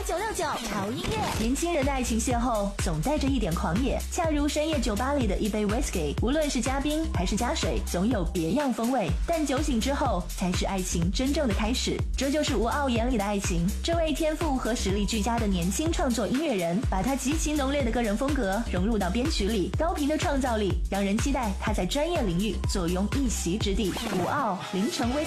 999潮音乐。 年轻人的爱情邂逅总带着一点狂野，恰如深夜酒吧里的一杯 whisky， 无论是加冰还是加水，总有别样风味。但酒醒之后，才是爱情真正的开始。这就是吴傲眼里的爱情。这位天赋和实力俱佳的年轻创作音乐人，把他极其浓烈的个人风格融入到编曲里，高频的创造力让人期待他在专业领域坐拥一席之地。吴傲，凌晨微